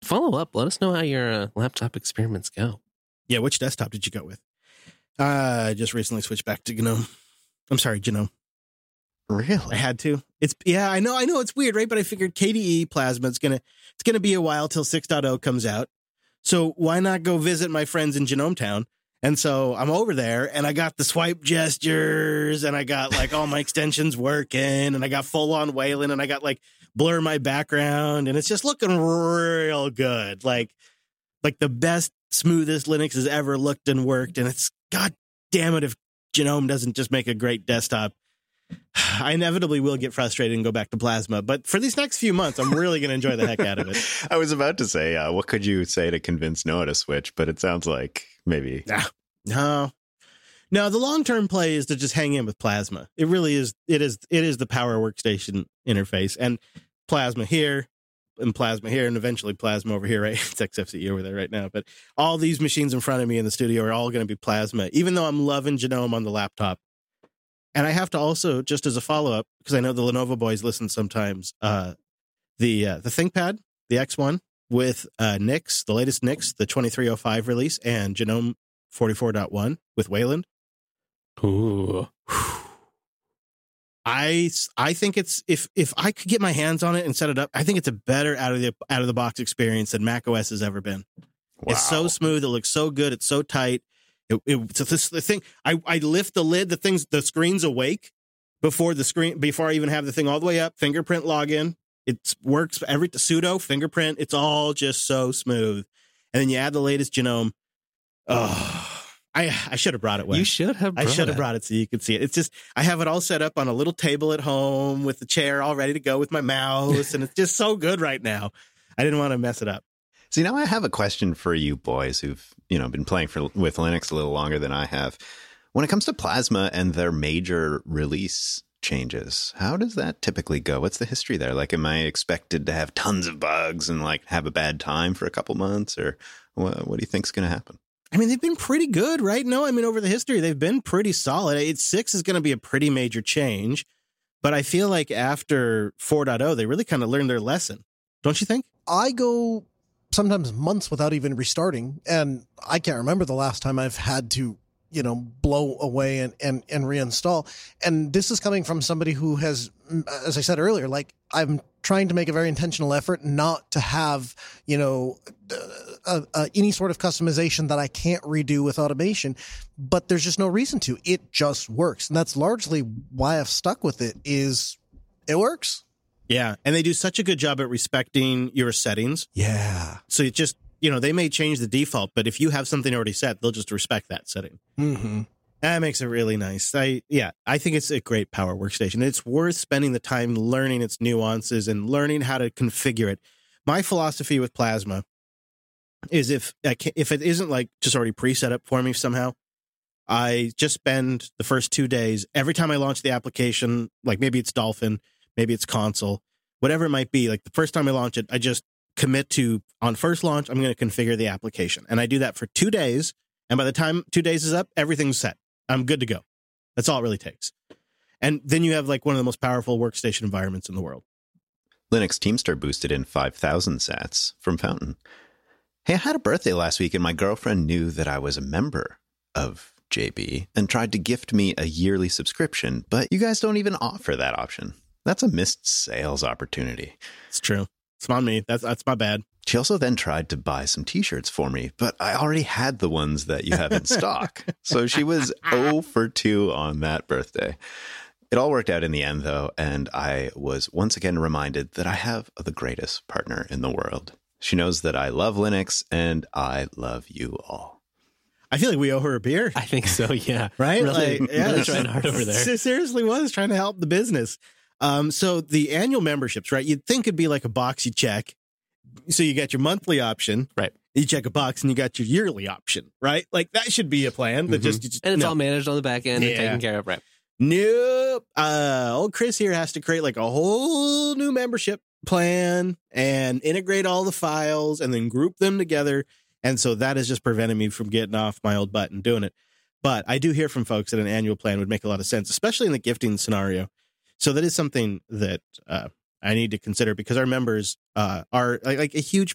follow up. Let us know how your laptop experiments go. Yeah, which desktop did you go with? I just recently switched back to GNOME. I'm sorry, GNOME. Really? I had to. I know it's weird, right? But I figured KDE Plasma, it's gonna be a while till 6.0 comes out. So why not go visit my friends in Genome Town? And so I'm over there and I got the swipe gestures and I got like all my extensions working and I got full on Wayland and I got like blur my background and it's just looking real good. Like the best, smoothest Linux has ever looked and worked. And it's, God damn it, if Genome doesn't just make a great desktop, I inevitably will get frustrated and go back to Plasma. But for these next few months, I'm really going to enjoy the heck out of it. I was about to say, what could you say to convince Noah to switch? But it sounds like maybe. No, the long-term play is to just hang in with Plasma. It really is. It is the Power Workstation interface, and Plasma here and Plasma here and eventually Plasma over here, right? It's XFCE over there right now. But all these machines in front of me in the studio are all going to be Plasma, even though I'm loving Genome on the laptop. And I have to also, just as a follow-up, because I know the Lenovo boys listen sometimes, the ThinkPad, the X1 with Nix, the latest Nix, the 2305 release, and Genome 44.1 with Wayland. Ooh. I think it's if I could get my hands on it and set it up, I think it's a better out of the box experience than macOS has ever been. Wow. It's so smooth, it looks so good, it's so tight. The thing I lift the lid, the screen's awake before I even have the thing all the way up. Fingerprint login, it works every sudo fingerprint. It's all just so smooth. And then you add the latest Genome. Oh, I should have brought it. You should have. I should have brought it so you could see it. It's just I have it all set up on a little table at home with the chair all ready to go with my mouse, and it's just so good right now. I didn't want to mess it up. See, now I have a question for you boys who've, been playing with Linux a little longer than I have. When it comes to Plasma and their major release changes, how does that typically go? What's the history there? Like, am I expected to have tons of bugs and like have a bad time for a couple months, or what do you think's going to happen? I mean, they've been pretty good, right? No, I mean, over the history, they've been pretty solid. 6 is going to be a pretty major change, but I feel like after 4.0, they really kind of learned their lesson. Don't you think? I go sometimes months without even restarting, and I can't remember the last time I've had to, blow away and reinstall. And this is coming from somebody who has, as I said earlier, like I'm trying to make a very intentional effort not to have, any sort of customization that I can't redo with automation, but there's just no reason to. It just works. And that's largely why I've stuck with it. Is it works. Yeah. And they do such a good job at respecting your settings. Yeah. So it just, they may change the default, but if you have something already set, they'll just respect that setting. Mm-hmm. That makes it really nice. I think it's a great Power Workstation. It's worth spending the time learning its nuances and learning how to configure it. My philosophy with Plasma is if it isn't like just already preset up for me somehow, I just spend the first 2 days, every time I launch the application, like maybe it's Dolphin, maybe it's Console, whatever it might be, like the first time I launch it, I just commit to, on first launch, I'm going to configure the application. And I do that for 2 days. And by the time 2 days is up, everything's set. I'm good to go. That's all it really takes. And then you have like one of the most powerful workstation environments in the world. Linux Teamster boosted in 5,000 sats from Fountain. Hey, I had a birthday last week and my girlfriend knew that I was a member of JB and tried to gift me a yearly subscription, but you guys don't even offer that option. That's a missed sales opportunity. It's true. It's on me. That's my bad. She also then tried to buy some t-shirts for me, but I already had the ones that you have in stock. So she was 0 for 2 on that birthday. It all worked out in the end, though, and I was once again reminded that I have the greatest partner in the world. She knows that I love Linux, and I love you all. I feel like we owe her a beer. I think so, yeah. Right? Really, really trying hard over there. Seriously was trying to help the business. So the annual memberships, right? You'd think it'd be like a box you check. So you got your monthly option. Right. You check a box and you got your yearly option, right? Like that should be a plan. That just and it's all managed on the back end and taken care of, right? Nope. Old Chris here has to create like a whole new membership plan and integrate all the files and then group them together. And so that has just prevented me from getting off my old butt and doing it. But I do hear from folks that an annual plan would make a lot of sense, especially in the gifting scenario. So that is something that I need to consider because our members are like a huge